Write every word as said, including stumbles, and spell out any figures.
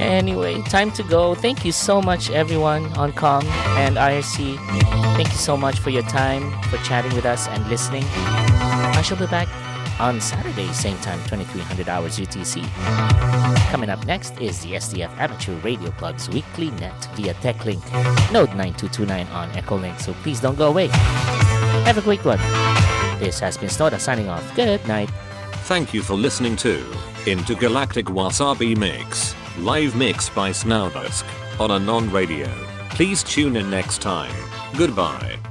Anyway, time to go. Thank you so much, everyone on Com and I R C. Thank you so much for your time, for chatting with us and listening. I shall be back on Saturday, same time, twenty-three hundred hours U T C. Coming up next is the S D F Amateur Radio Club's weekly net via TechLink, node nine two two nine on Echolink, so please don't go away. Have a great one. This has been Snoda signing off. Good night. Thank you for listening to Intergalactic Wasabi Mix, live mix by Snowdusk on Anon Radio. Please tune in next time. Goodbye.